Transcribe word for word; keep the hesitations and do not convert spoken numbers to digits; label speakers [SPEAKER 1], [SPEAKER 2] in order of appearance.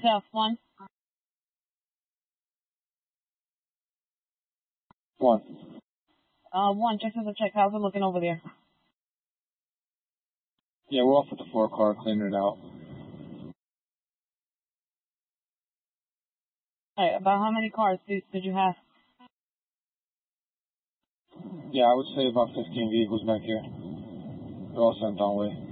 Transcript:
[SPEAKER 1] South one.
[SPEAKER 2] One.
[SPEAKER 1] Uh, one, just as a check. How's it looking over there?
[SPEAKER 2] Yeah, we're off with the four car, cleaning it out.
[SPEAKER 1] Alright, about how many cars did, did you have?
[SPEAKER 2] Yeah, I would say about fifteen vehicles back here. They're all sent on way.